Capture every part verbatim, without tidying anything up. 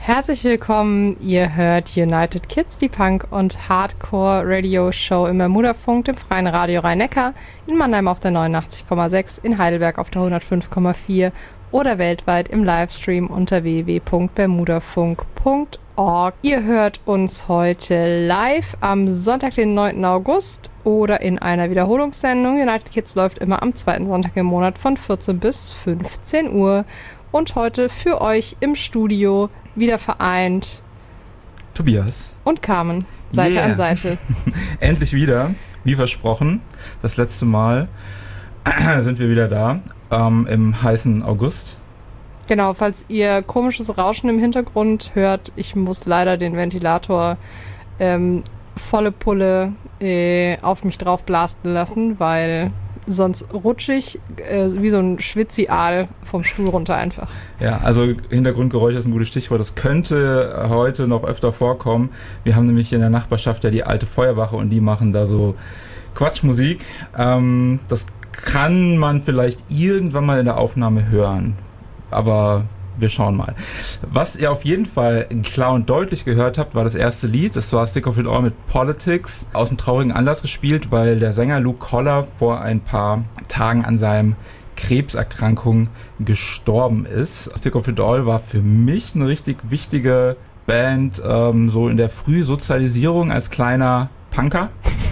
Herzlich willkommen, ihr hört United Kids, die Punk- und Hardcore-Radio-Show im Bermudafunk, dem freien Radio Rhein-Neckar, in Mannheim auf der neunundachtzig Komma sechs, in Heidelberg auf der hundertfünf Komma vier oder weltweit im Livestream unter w w w punkt bermudafunk punkt org. Ihr hört uns heute live am Sonntag, den neunten August oder in einer Wiederholungssendung. United Kids läuft immer am zweiten Sonntag im Monat von vierzehn bis fünfzehn Uhr. Und heute für euch im Studio wieder vereint Tobias und Carmen, Seite yeah. an Seite. Endlich wieder, wie versprochen. Das letzte Mal sind wir wieder da, ähm, im heißen August. Genau, falls ihr komisches Rauschen im Hintergrund hört, ich muss leider den Ventilator ähm, volle Pulle äh, auf mich drauf blasten lassen, weil sonst rutsche ich äh, wie so ein Schwitzi-Aal vom Stuhl runter einfach. Ja, also Hintergrundgeräusche ist ein gutes Stichwort. Das könnte heute noch öfter vorkommen. Wir haben nämlich hier in der Nachbarschaft ja die alte Feuerwache und die machen da so Quatschmusik. Ähm, das kann man vielleicht irgendwann mal in der Aufnahme hören. Aber wir schauen mal. Was ihr auf jeden Fall klar und deutlich gehört habt, war das erste Lied. Das war Stick of It All mit Politics. Aus einem traurigen Anlass gespielt, weil der Sänger Luke Collar vor ein paar Tagen an seinem Krebserkrankung gestorben ist. Stick of It All war für mich eine richtig wichtige Band, ähm, so in der Frühsozialisierung als kleiner Punker.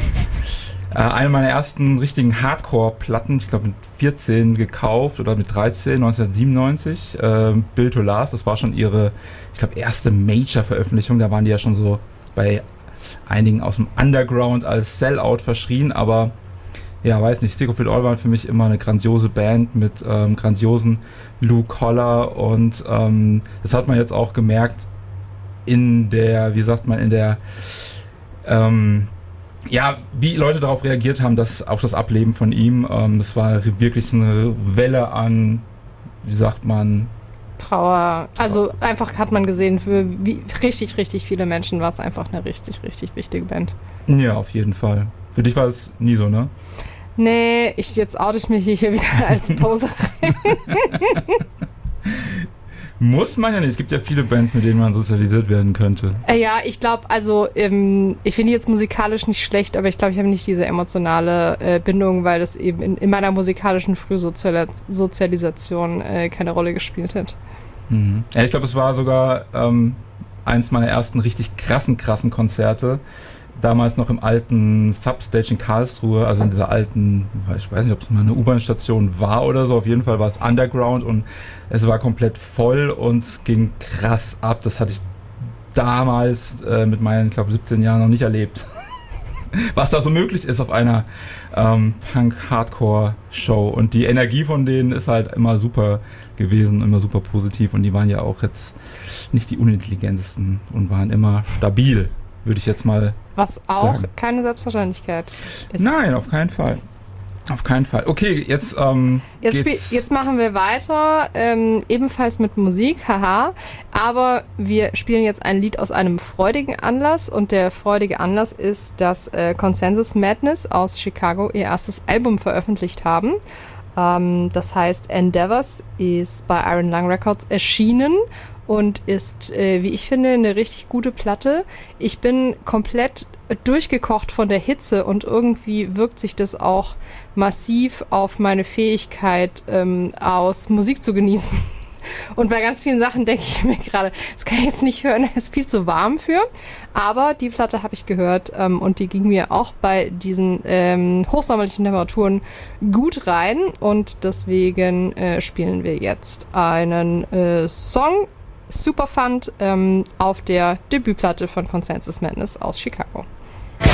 Äh, eine meiner ersten richtigen Hardcore-Platten, ich glaube mit vierzehn gekauft oder mit dreizehn, neunzehnhundertsiebenundneunzig. Äh, Bill to Last, das war schon ihre, ich glaube, erste Major-Veröffentlichung. Da waren die ja schon so bei einigen aus dem Underground als Sellout verschrien, aber ja, weiß nicht, Stick of It All war für mich immer eine grandiose Band mit ähm, grandiosen Luke Collar und ähm, das hat man jetzt auch gemerkt in der, wie sagt man, in der ähm, ja, wie Leute darauf reagiert haben, dass auf das Ableben von ihm. Ähm, das war wirklich eine Welle an, wie sagt man, Trauer. Also einfach hat man gesehen, für wie, richtig, richtig viele Menschen war es einfach eine richtig, richtig wichtige Band. Ja, auf jeden Fall. Für dich war es nie so, ne? Nee, ich, jetzt oute ich mich hier wieder als Poserin. Muss man ja nicht. Es gibt ja viele Bands, mit denen man sozialisiert werden könnte. Äh, ja, ich glaube, also ähm, ich finde jetzt musikalisch nicht schlecht, aber ich glaube, ich habe nicht diese emotionale äh, Bindung, weil das eben in, in meiner musikalischen Frühsozialisation äh, keine Rolle gespielt hat. Mhm. Ja, ich glaube, es war sogar ähm, eins meiner ersten richtig krassen, krassen Konzerte. Damals noch im alten Substage in Karlsruhe, also in dieser alten, ich weiß nicht, ob es mal eine U-Bahn-Station war oder so, auf jeden Fall war es Underground und es war komplett voll und es ging krass ab. Das hatte ich damals äh, mit meinen, ich glaube, siebzehn Jahren noch nicht erlebt. Was da so möglich ist auf einer ähm, Punk-Hardcore-Show und die Energie von denen ist halt immer super gewesen, immer super positiv und die waren ja auch jetzt nicht die unintelligentesten und waren immer stabil, würde ich jetzt mal Was auch sagen. Keine Selbstverständlichkeit ist. Nein, auf keinen Fall. Auf keinen Fall. Okay, jetzt ähm, jetzt, spiel, jetzt machen wir weiter, ähm, ebenfalls mit Musik, haha. Aber wir spielen jetzt ein Lied aus einem freudigen Anlass und der freudige Anlass ist, dass äh, Consensus Madness aus Chicago ihr erstes Album veröffentlicht haben. Ähm, das heißt Endeavors ist bei Iron Lung Records erschienen und ist, äh, wie ich finde, eine richtig gute Platte. Ich bin komplett durchgekocht von der Hitze und irgendwie wirkt sich das auch massiv auf meine Fähigkeit ähm, aus, Musik zu genießen. Und bei ganz vielen Sachen denke ich mir gerade, das kann ich jetzt nicht hören, es ist viel zu warm für. Aber die Platte habe ich gehört ähm, und die ging mir auch bei diesen ähm, hochsommerlichen Temperaturen gut rein. Und deswegen äh, spielen wir jetzt einen äh, Song, Superfund, ähm, auf der Debütplatte von Consensus Madness aus Chicago.